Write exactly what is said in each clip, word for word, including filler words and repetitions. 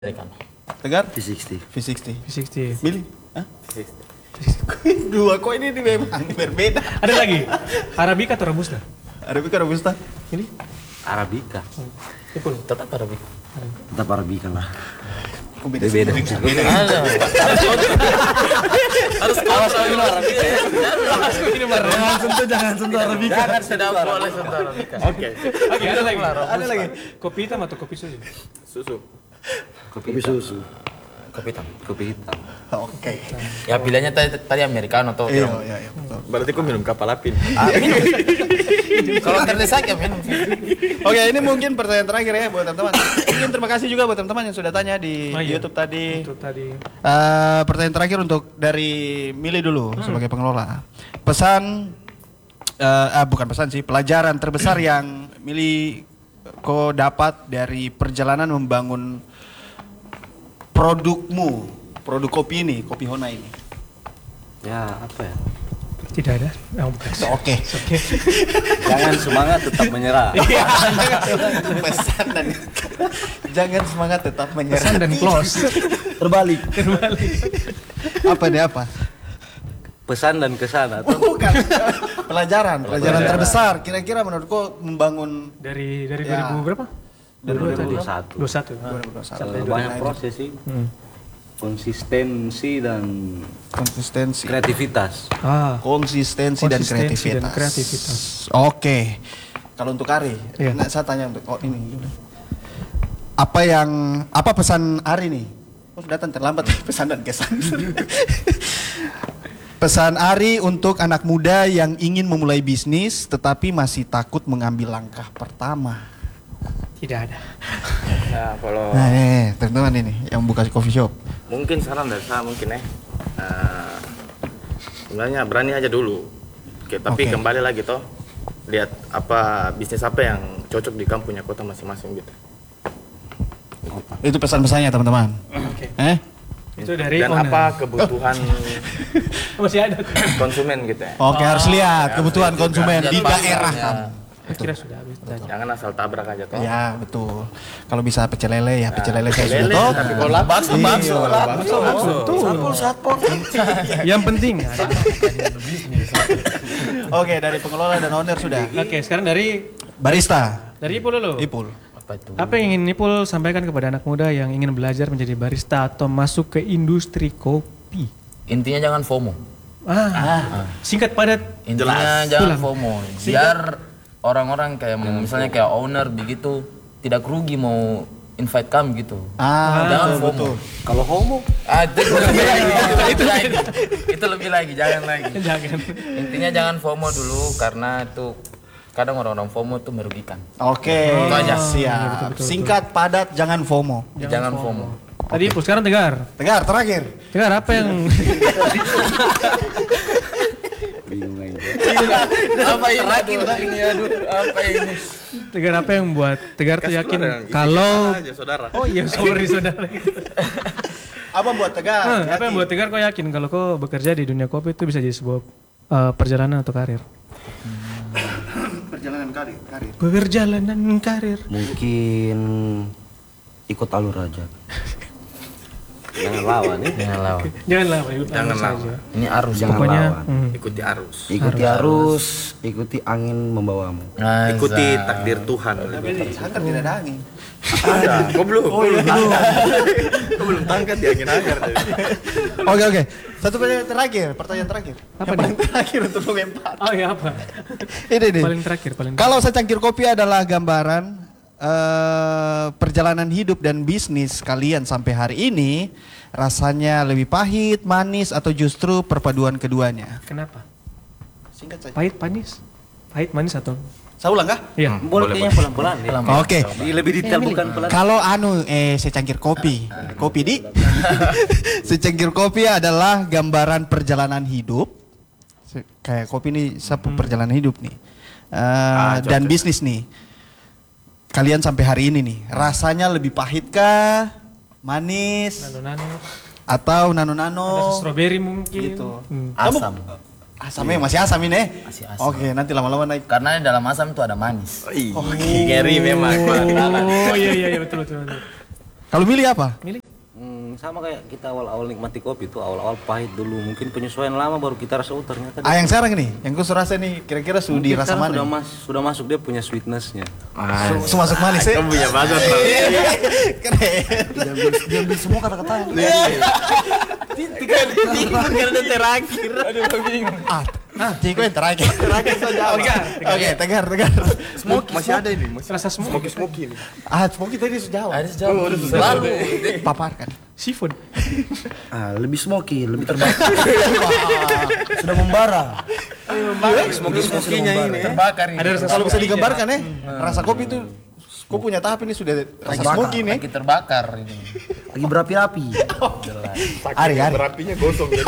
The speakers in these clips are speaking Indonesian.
Rekan. Tegar? V enam puluh. V enam puluh. V enam puluh. Milih? Hah? Dua kok ini memang berbeda. Ada lagi? Arabica atau Robusta? Arabica, Robusta. Ini? Arabica. Ipul. Tetap Arabica. Tetap Arabica lah. Kok beda? Beda. Beda. Ada. Harus awas minum Arabica. Harus minum Arabica. Jangan sentuh, jangan sentuh Arabica. Jangan tidak boleh sentuh Arabica. Oke. Oke, ada lagi. Ada lagi. Kopi hitam atau kopi susu? Susu. Kopi susu. Kopi hitam. Kopi hitam. Oke. Ya pilihannya tadi, tadi Americano atau Iya, yang- iya, iya. betul. Berarti kau minum kapal apin. Ah, minum. Kalau terdesak ya minum. Oke, ini mungkin pertanyaan terakhir ya buat teman-teman. Mungkin terima kasih juga buat teman-teman yang sudah tanya di Oh, iya. YouTube tadi. Untuk tadi. Eh, pertanyaan terakhir untuk dari Mili dulu sebagai pengelola. Pesan, eh ah, bukan pesan sih, pelajaran terbesar yang Mili kau dapat dari perjalanan membangun produkmu, produk kopi ini, Kopi Hona ini. Ya, apa ya? Tidak ada. Oh, bukan. Oke. Oke. Jangan semangat, tetap menyerah. Pesan dan jangan semangat, tetap menyerah. Pesan dan close. Terbalik. Terbalik. Apa nih apa? Pesan dan kesan atau Bukan. Pelajaran, pelajaran terbesar. Kira-kira menurutku membangun Dari dari Ya. dua ribu berapa? dua ribu dua puluh satu. dua puluh satu. dua ribu dua puluh satu. Eh, Banyak proses sih. Hmm. Konsistensi dan Konsistensi. kreativitas. Ah. Konsistensi, dan Konsistensi kreativitas. dan kreativitas. Oke. Kalau untuk Ari, Iya. nah, saya tanya untuk oh, ini. Apa yang apa pesan Ari nih? Oh, datang terlambat pesan dan kesan. Pesan Ari untuk anak muda yang ingin memulai bisnis tetapi masih takut mengambil langkah pertama. Tidak ada. Nah, kalau Nah, ini teman-teman ini yang buka coffee shop. mungkin saran dari saya mungkin eh uh, sebenarnya berani aja dulu. Oke, tapi Oke. kembali lagi toh lihat apa bisnis apa yang cocok di kampungnya kota masing-masing gitu. Itu pesan-pesannya teman-teman. Oke. Eh? Itu dari Dan owner. apa kebutuhan Masih ada. konsumen gitu ya. Oke, harus lihat kebutuhan juga. konsumen di Lihat pasar, daerah ya. kamu. Kira sudah habis tanya. Jangan asal tabrak aja toh. Ya, betul. Kalau bisa pecel lele ya pecel lele saya sudah Lele, tahu. tapi kalau Bakso, bakso, bakso, bakso. Satpol, satpol. Yang penting ada. Oke, dari pengelola dan owner sudah. Oke, sekarang dari Barista, dari Ipul dulu. Ipul. Apa itu? Apa yang ingin Ipul sampaikan kepada anak muda yang ingin belajar menjadi barista atau masuk ke industri kopi? Intinya jangan FOMO. Ah, singkat padat. Intinya jangan Pulang. FOMO. Biar orang-orang kayak misalnya kayak owner begitu tidak rugi mau invite kami gitu. Ah, Jangan betul, FOMO. betul. Kalau homo, Ah, itu lebih lagi, itu lebih lagi. Itu lebih lagi, jangan lagi. Jangan. Intinya jangan FOMO dulu karena itu kadang orang-orang FOMO itu merugikan. Oke, Itu aja. siap. Singkat, padat, jangan FOMO. Jangan, FOMO. Tadi Ipul, sekarang Tegar. Tegar, terakhir. Tegar apa yang bingung aja. Apa ini? Aduh, ini aduh, apa ini? Tegar apa yang buat Tegar tuh yakin Saudara, kalau aja saudara. oh iya sorry saudara. Apa buat Tegar? Hah, apa Yakin? yang buat Tegar kok yakin kalau kau bekerja di dunia kopi itu bisa jadi sebuah uh, perjalanan atau karir? Perjalanan karir, karir. Perjalanan karir. Mungkin ikut alur aja. Jangan lawan ya. Jangan lawan. Janganlah ikut Jangan arus lawan. aja. Ini arus. Jangan Pokoknya lawan. hmm. Ikuti arus. Ikuti arus, ikuti angin membawamu. Nah, Ikuti Za. takdir Tuhan. Tapi di angker tidak ada angin. Ada. Kau belum? Kau belum tangkat. Kau belum tangkat di angin angker. Oke, oke. Satu pertanyaan terakhir, pertanyaan terakhir. Apa Yang paling terakhir untuk mengempat. Oh iya apa? Ini nih. Paling terakhir, paling Kalau secangkir kopi adalah gambaran eh, perjalanan hidup dan bisnis kalian sampai hari ini, rasanya lebih pahit, manis, atau justru perpaduan keduanya? Kenapa? Singkat saja. Pahit, manis? Pahit, manis atau? Saya ulang kah? Iya. Boleh kayaknya pelan-pelan ya. Oke. Lebih detail bukan pelan. Kalau anu eh secangkir kopi, kopi di secangkir kopi adalah gambaran perjalanan hidup. Se- Kayak kopi ini sapu perjalanan hidup nih. Eh, dan bisnis nih. Kalian sampai hari ini nih, rasanya lebih pahit kah? Manis Nano-nano. atau nano-nano? Ada strawberry mungkin. Gitu. Hmm. Asam. Asamnya masih asam ini. eh? Masih asam. Oke, nanti lama-lama naik. Karena di dalam asam itu ada manis. Ih, ngeri memang. Oh iya iya iya betul betul. betul. Kalau milih apa? Milih? Hmm, sama kayak kita awal-awal nikmati kopi itu awal-awal pahit dulu, mungkin penyesuaian lama baru kita rasa oh ternyata. Ah yang sekarang nih, yang kau rasa nih kira-kira sudah Mungkin dirasa sekarang mana? sudah nih? mas, sudah masuk dia punya sweetnessnya. Su- Masuk manis ya? Kamu punya bagus loh. Keren. Diambil, diambil semua kata-kata. Karena terakhir. Aduh, bingung. Ah, ah, Ciko yang terakhir. Terakhir saja. Oke, oke, tegar, tegar. Smoke masih ada ini, masih Rasa semua. smoky smoky. Ah, Smoky tadi sudah jauh. Ada sejauh. Oh, udah Selalu. Paparkan. Seafood. Ah, lebih smoky, lebih terbakar. Sudah membara. Smoky smokinya ini. Terbakar ini. Ada rasa Kalau bisa digambarkan ya, rasa kopi itu kau punya tahap ini sudah rasa smoky nih. Lagi terbakar ini. Lagi berapi-api. Ari, Ari. Berapinya gosong jadi.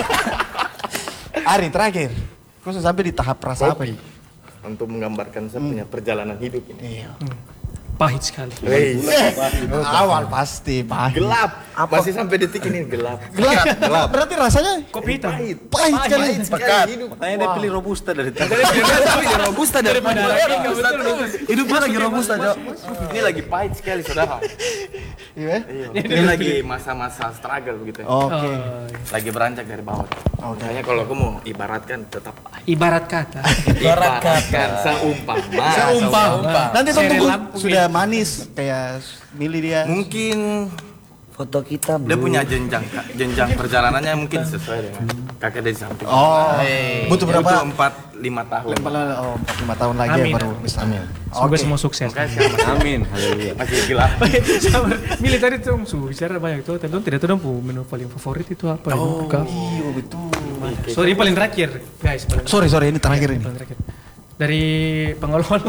Ari terakhir. Kau sudah sampai di tahap rasa apa Kopi. ini? Untuk menggambarkan saya punya perjalanan hidup ini. Iya. Pahit sekali. Hei, Awal pasti pahit. gelap. Masih sampai detik ini gelap. Gelap. Gelap. Berarti rasanya Kopi hitam. pahit sekali. Pekat. Makanya dia pilih robusta dari tadi. Robusta daripada Arabica, betul. Hidupnya lagi robusta, Cok. Ini lagi pahit sekali, saudara. Iya. Ini lagi masa-masa struggle begitu. Oke. Oh, Lagi beranjak dari bawah. Makanya kalau aku mau ibaratkan tetap pahit. ibarat kata. Ibaratkan seumpama. Seumpama. Nanti Seri tunggu lampu sudah manis kayak milih dia. Mungkin Foto kita belum. dia punya jenjang Kak. jenjang perjalanannya mungkin sesuai dengan kakek dari samping. Oh. Hey. Butuh Dia berapa? butuh empat lima tahun. Oh, empat lima tahun lagi ya Amin. baru bisa. Semoga Oke. semua sukses. Makanya sekarang masih, Amin. Haleluya. masih gelap. Sabar. Milih tadi tuh su bicara banyak tuh, tapi tidak tahu dong menu paling favorit itu apa? Oh, Iya betul. sorry paling terakhir, guys. Paling, Sorry sorry ini terakhir ini. paling terakhir. Dari pengalaman.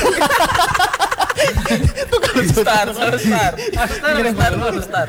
Star, star, star. Star, star, star.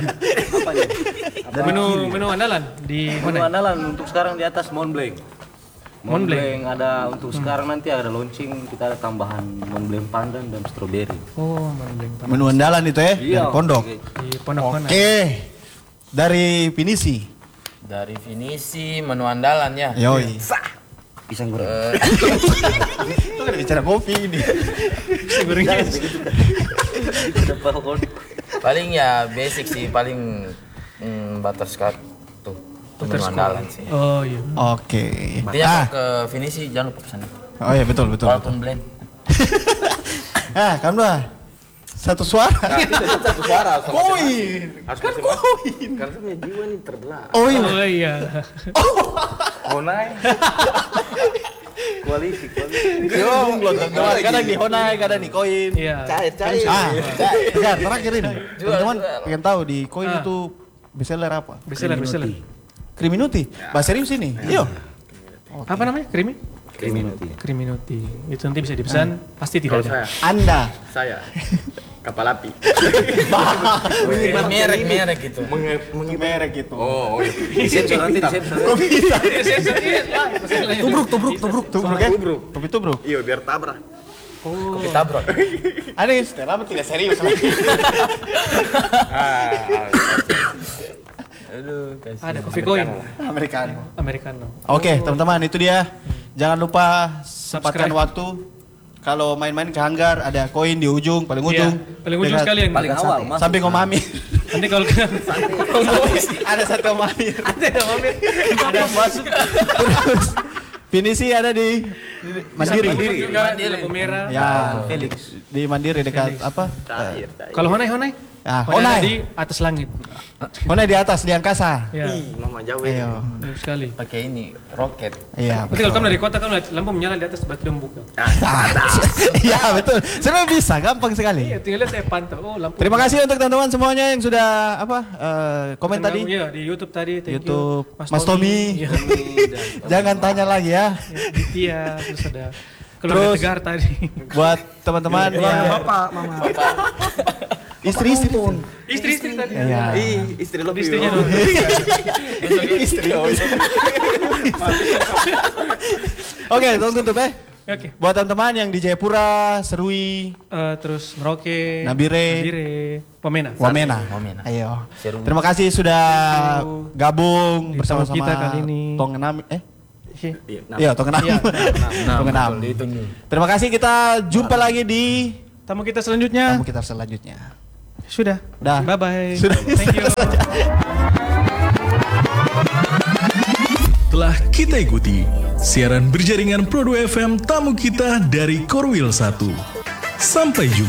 menu menu andalan di Menu mana? andalan untuk sekarang di atas Mont Blanc. Mont Mont Blanc. Blanc ada untuk sekarang nanti ada launching, kita ada tambahan Mont Blanc pandan dan strawberry. Oh, Mont Menu andalan itu ya dari pondok. oke. di Pondok mana? Oke. Dari Pinisi. Dari finisi menu andalan ya. Yoi. Pisang goreng. Itu kan bicara kopi ini. Gorengnya. Ada pohon. Paling ya basic sih, paling mm, butterscotch tuh. Tuh menu andalan sih. Oh iya. Oke. Intinya Ah. kalau ke finisi jangan lupa pesan. Oh iya betul betul. betul. Walaupun blend. Ah, kan bah. Satu suara. Satu suara. Koin. Harus kan koin. Karena saya punya jiwa ini terbelah. Oh iya. Oh iya. Honai. Koalisi, koalisi. Yo, belum kadang di Honai, kadang di koin. Iya. Cair, cair. Ah, Tegar, terakhir ini. Teman-teman pengen tahu di koin Ah. itu bestseller apa? Bestseller, bestseller. Kriminuti. Bahasa serius ini. Iya. Apa namanya? Krimi? Kriminuti. Kriminuti. Itu nanti bisa dipesan, pasti Kalau tidak ada. saya, Anda. saya kapal api. Merek-merek gitu. Merek itu. Oh, iya. Disensor nanti disensor. Tubruk, tubruk, tubruk, tubruk ya. Tubruk. Kopi tubruk. Iya, biar tabrak. Kopi tabrok. Anis, kenapa tidak serius lagi? Ah, Aduh, kasih. Ada coffee coin. Americano. Americano. Oke, teman-teman itu dia. Jangan lupa sempatkan Subscribe. waktu. Kalau main-main ke hanggar ada koin di ujung, paling Iya, ujung. paling ujung Dekat- sekali yang Paling awal, Samping- masuk. Samping Om Amir. Nanti kalau kita Ada satu Om Amir. ada yang Amir, ada yang masuk. Terus Pinisi ada di Mandiri. Mandiri juga di lampu merah. Ya, Felix di Mandiri dekat apa? cair, cair. Kalau Honai Honai? Ah, Honai Honai. di atas langit. Mana di atas di angkasa. Ya. Ih, mama jauh ini. Ayo. Bagus sekali. Pakai ini roket. Iya. Berarti kalau kamu dari kota kamu lihat lampu menyala di atas batu dembuk. Iya betul. Sebenarnya bisa, gampang sekali. Iya, tinggal lihat saya pantau. Oh, lampu. Terima kasih untuk teman-teman semuanya yang sudah apa eh, komen tadi. Iya, di YouTube tadi. Thank YouTube. you. Mas Tommy. Iya. Jangan tanya lagi ya. Ditya, terus ada keluarga Terus- Tegar tadi. Buat teman-teman yang Bapak, mama. istri-istri. Istri-istri tadi. Iya. Ih, istri lo Istrinya Pio. nonton. Istri. Oke, tunggu tutup ya. Oke. Buat teman-teman yang di Jayapura, Serui, Eh, terus Merauke, Nabire. Nabire, Wamena. Wamena. Wamena. Ayo. Seru. Terima kasih sudah gabung Di bersama-sama tamu kita kali ini. Tong enam eh Iya, nah. iya Tong enam. Tong enam. Dihitung nih. Terima kasih, kita jumpa lagi di Tamu kita selanjutnya. tamu kita selanjutnya. Sudah. Dah. Bye bye. Sudah. Thank you. Telah kita ikuti siaran berjaringan Pro dua F M tamu kita dari Korwil satu. Sampai jumpa.